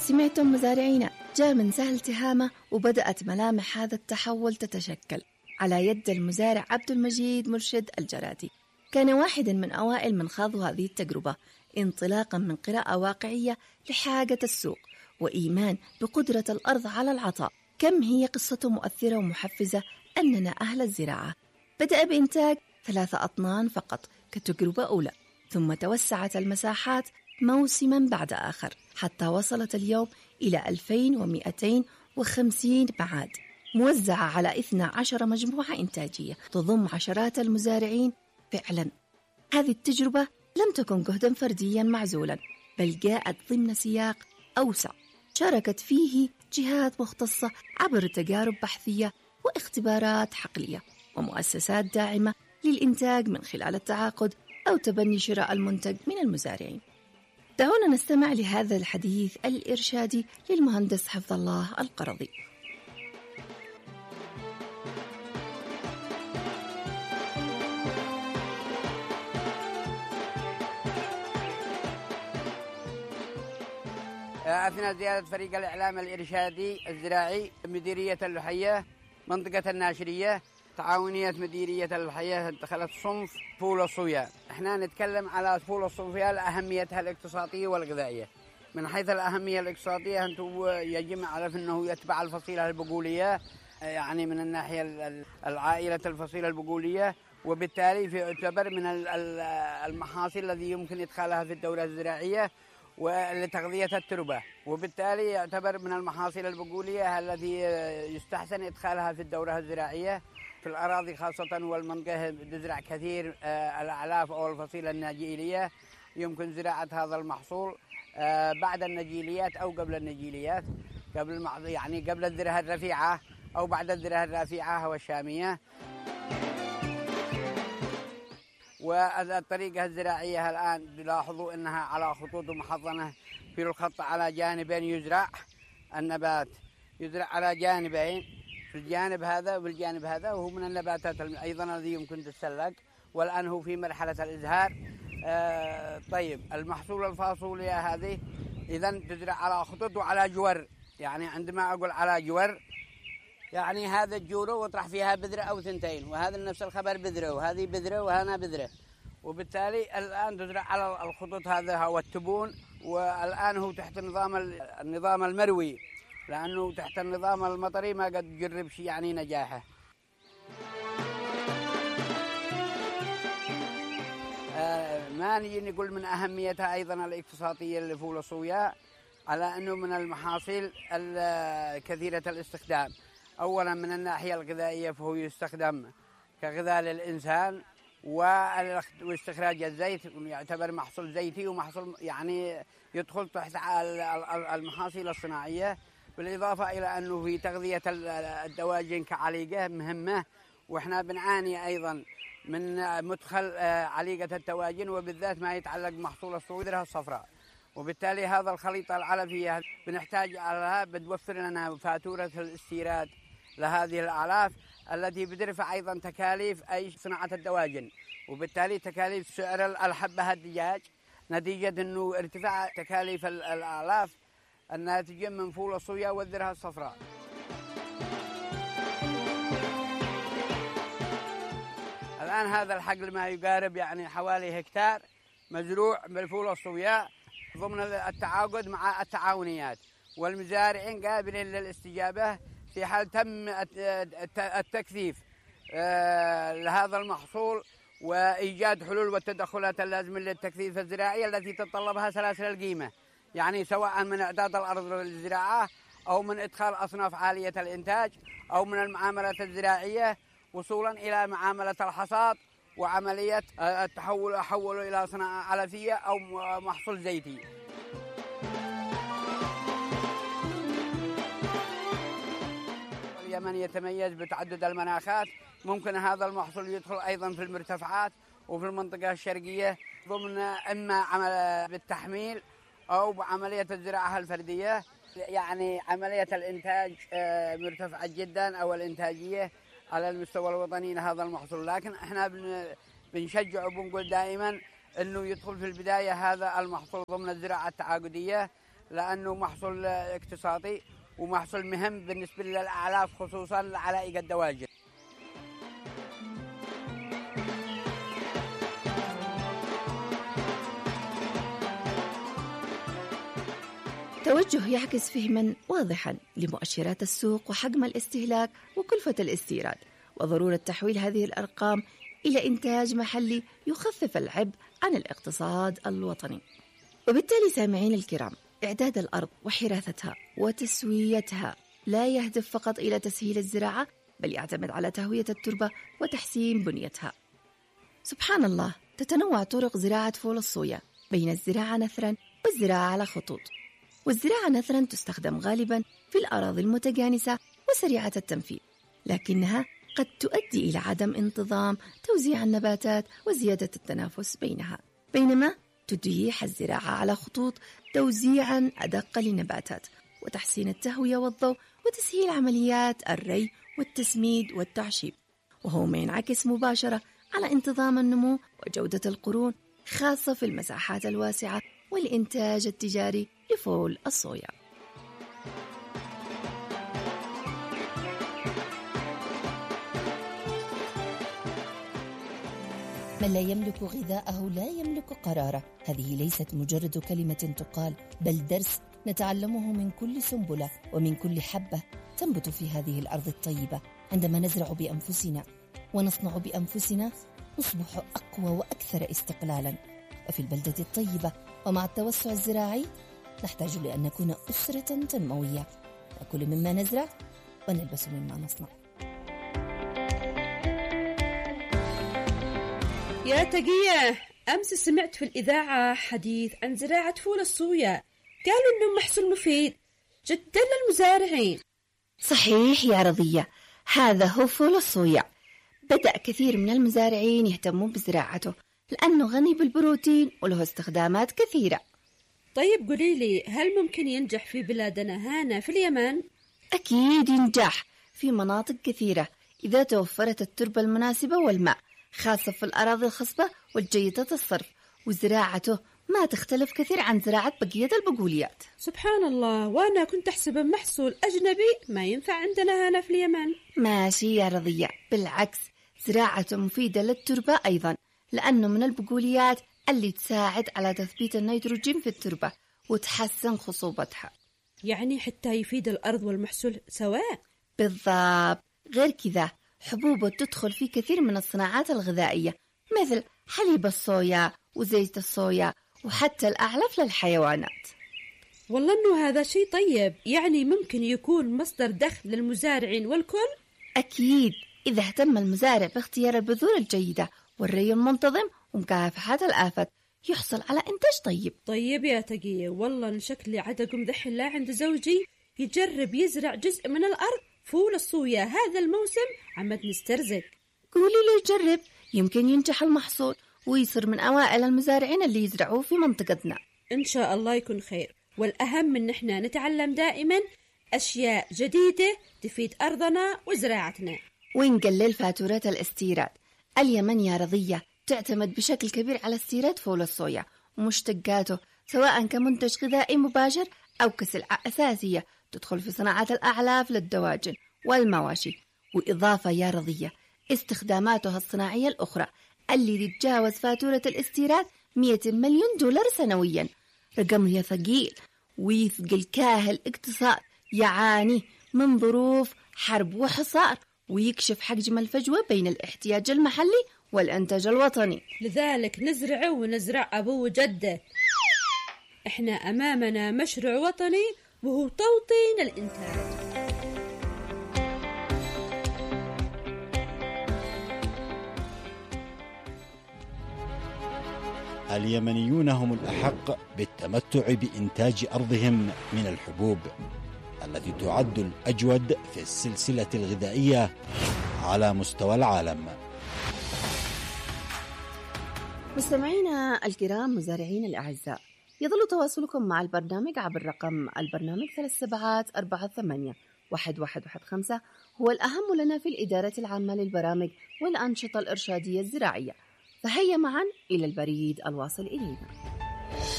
سمعتم مزارعينا، جاء من سهل تهامة وبدأت ملامح هذا التحول تتشكل على يد المزارع عبد المجيد مرشد الجرادي. كان واحد من أوائل من خاضوا هذه التجربة انطلاقا من قراءة واقعية لحاجة السوق وإيمان بقدرة الأرض على العطاء. كم هي قصته مؤثرة ومحفزة أننا أهل الزراعة. بدأ بإنتاج 3 أطنان فقط كتجربة أولى، ثم توسعت المساحات موسما بعد آخر حتى وصلت اليوم إلى 2250 معاد موزعة على 12 مجموعة إنتاجية تضم عشرات المزارعين. فعلا هذه التجربة لم تكن جهدا فرديا معزولا، بل جاءت ضمن سياق أوسع شاركت فيه جهات مختصة عبر تجارب بحثية واختبارات حقلية ومؤسسات داعمة للإنتاج من خلال التعاقد أو تبني شراء المنتج من المزارعين. دعونا نستمع لهذا الحديث الإرشادي للمهندس حفظ الله القرضي. أثناء زيارة فريق الإعلام الإرشادي الزراعي مديرية اللحية منطقة الناشرية تعاونية مديرية اللحية دخلت صنف فول الصويا. احنا نتكلم على فول الصويا لأهميتها الاقتصادية والغذائية. من حيث الأهمية الاقتصادية أنتم يجب أعرف أنه يتبع الفصيلة البقولية، يعني من الناحية العائلة الفصيلة البقولية، وبالتالي يعتبر من المحاصيل الذي يمكن إدخالها في الدورة الزراعية ولتغذية التربة، وبالتالي يعتبر من المحاصيل البقولية التي يستحسن إدخالها في الدورة الزراعية في الأراضي خاصة والمنطقة تزرع كثير الأعلاف أو الفصيلة النجيلية. يمكن زراعة هذا المحصول بعد النجيليات أو قبل النجيليات، يعني قبل الذرة الرفيعة أو بعد الذرة الرفيعة والشامية. والطريقة الزراعية الآن بلاحظوا أنها على خطوط محضنة، في الخط على جانبين يزرع النبات، يزرع على جانبين، في الجانب هذا والجانب هذا، وهو من النباتات أيضا الذي يمكن تتسلق، والآن هو في مرحلة الإزهار. طيب المحصول الفاصوليا هذه إذن تزرع على خطوط وعلى جور، يعني عندما أقول على جور يعني هذا الجورة وطرح فيها بذرة أو ثنتين، وهذا نفس الخبر بذرة، وهذه بذرة وهنا بذرة، وبالتالي الآن تزرع على الخطوط هذا هو التبون. والآن هو تحت النظام المروي، لأنه تحت النظام المطري ما قد جرب شيء يعني نجاحه. ما نجي نقول من أهميتها أيضا الاقتصادية لفول الصويا على أنه من المحاصيل الكثيرة الاستخدام. أولا من الناحية الغذائية فهو يستخدم كغذاء للإنسان، واستخراج الزيت يعتبر محصول زيتي ومحصول يعني يدخل تحت المحاصيل الصناعية، بالإضافة إلى أنه في تغذية الدواجن كعليقة مهمة، وإحنا بنعاني أيضا من مدخل عليقة الدواجن، وبالذات ما يتعلق بمحصول الصويا الصفراء. وبالتالي هذا الخليطة العلفية بنحتاج عليها، بتوفر لنا فاتورة الاستيراد لهذه الأعلاف التي بترفع أيضا تكاليف أي صناعة الدواجن، وبالتالي تكاليف سعر الحبة الدجاج نتيجة أنه ارتفاع تكاليف الأعلاف الناتجة من فول الصويا والذرة الصفراء. الآن هذا الحقل ما يقارب يعني حوالي هكتار مزروع بالفول الصويا ضمن التعاقد مع التعاونيات، والمزارعين قابلين للاستجابة في حال تم التكثيف لهذا المحصول وإيجاد حلول والتدخلات اللازمة للتكثيف الزراعي التي تتطلبها سلاسل القيمة، يعني سواء من إعداد الأرض للزراعة أو من إدخال أصناف عالية الإنتاج أو من المعاملات الزراعية وصولا إلى معاملة الحصاد وعملية التحول إلى صناعة علفية أو محصول زيتي. اليمن يتميز بتعدد المناخات، ممكن هذا المحصول يدخل أيضا في المرتفعات وفي المنطقة الشرقية ضمن إما عمل بالتحميل أو بعملية الزراعة الفردية، يعني عملية الإنتاج مرتفعة جدا أو الإنتاجية على المستوى الوطني لهذا المحصول. لكن احنا بنشجع وبنقول دائما انه يدخل في البداية هذا المحصول ضمن الزراعة التعاقدية، لأنه محصول اقتصادي ومحصول مهم بالنسبة للأعلاف خصوصا علائق الدواجن. توجه يعكس فهما واضحا لمؤشرات السوق وحجم الاستهلاك وكلفة الاستيراد، وضرورة تحويل هذه الأرقام إلى إنتاج محلي يخفف العبء عن الاقتصاد الوطني. وبالتالي سامعين الكرام، إعداد الأرض وحراثتها وتسويتها لا يهدف فقط إلى تسهيل الزراعة، بل يعتمد على تهوية التربة وتحسين بنيتها. سبحان الله، تتنوع طرق زراعة فول الصويا بين الزراعة نثرا والزراعة على خطوط. والزراعة نثرا تستخدم غالبا في الأراضي المتجانسة وسريعة التنفيذ، لكنها قد تؤدي إلى عدم انتظام توزيع النباتات وزيادة التنافس بينها، بينما تتيح الزراعة على خطوط توزيعا أدق للنباتات وتحسين التهوية والضوء وتسهيل عمليات الري والتسميد والتعشيب، وهو ما ينعكس مباشرة على انتظام النمو وجودة القرون، خاصة في المساحات الواسعة والإنتاج التجاري لفول الصويا. من لا يملك غذاءه لا يملك قراره. هذه ليست مجرد كلمة تقال، بل درس نتعلمه من كل سنبلة ومن كل حبة تنبت في هذه الأرض الطيبة. عندما نزرع بأنفسنا ونصنع بأنفسنا نصبح أقوى وأكثر استقلالا. وفي البلدة الطيبة ومع التوسع الزراعي نحتاج لأن نكون أسرة تنموية، نأكل مما نزرع ونلبس مما نصنع. يا تقية، أمس سمعت في الإذاعة حديث عن زراعة فول الصويا، قالوا إنه محصول مفيد جدا للمزارعين. صحيح يا رضية، هذا هو فول الصويا. بدأ كثير من المزارعين يهتمون بزراعته لأنه غني بالبروتين وله استخدامات كثيرة. طيب قولي لي، هل ممكن ينجح في بلادنا هنا في اليمن؟ أكيد ينجح في مناطق كثيرة إذا توفرت التربة المناسبة والماء، خاصة في الأراضي الخصبة والجيدة الصرف، وزراعته ما تختلف كثير عن زراعة بقية البقوليات. سبحان الله، وأنا كنت أحسب محصول أجنبي ما ينفع عندنا هنا في اليمن. ماشي يا رضية، بالعكس زراعته مفيدة للتربة أيضا، لأنه من البقوليات اللي تساعد على تثبيت النيتروجين في التربة وتحسن خصوبتها. يعني حتى يفيد الأرض والمحصول سواء؟ بالضبط. غير كذا حبوبه تدخل في كثير من الصناعات الغذائية مثل حليب الصويا وزيت الصويا وحتى الأعلاف للحيوانات. والله إنه هذا شيء طيب، يعني ممكن يكون مصدر دخل للمزارعين والكل؟ أكيد، إذا اهتم المزارع باختيار البذور الجيدة والري المنتظم ومكافحة الآفات يحصل على إنتاج طيب. طيب يا تقية، والله شكلي عدكم ذح الله عند زوجي يجرب يزرع جزء من الأرض فول الصويا هذا الموسم، عمد نسترزق. قولي له يجرب، يمكن ينجح المحصول ويصير من أوائل المزارعين اللي يزرعوه في منطقتنا. إن شاء الله يكون خير، والأهم إن احنا نتعلم دائما أشياء جديدة تفيد أرضنا وزراعتنا، ونقلل فاتورات الاستيراد. اليمن يا رضية تعتمد بشكل كبير على استيراد فول الصويا ومشتقاته، سواء كمنتج غذائي مباشر أو كسلعة أساسية تدخل في صناعة الأعلاف للدواجن والمواشي. وإضافة يا رضية استخداماتها الصناعية الأخرى اللي تتجاوز فاتورة الاستيراد 100 مليون دولار سنويا. رقم ثقيل ويثقل كاهل اقتصاد يعاني من ظروف حرب وحصار، ويكشف حجم الفجوة بين الاحتياج المحلي والإنتاج الوطني. لذلك نزرع ونزرع أبوه وجده. إحنا أمامنا مشروع وطني وهو توطين الإنتاج. اليمنيون هم الأحق بالتمتع بإنتاج أرضهم من الحبوب التي تعد الأجود في السلسلة الغذائية على مستوى العالم. مستمعينا الكرام، مزارعين الأعزاء، يظل تواصلكم مع البرنامج عبر رقم البرنامج 37481115 هو الأهم لنا في الإدارة العامة للبرامج والأنشطة الإرشادية الزراعية. فهيا معا إلى البريد الواصل إلينا.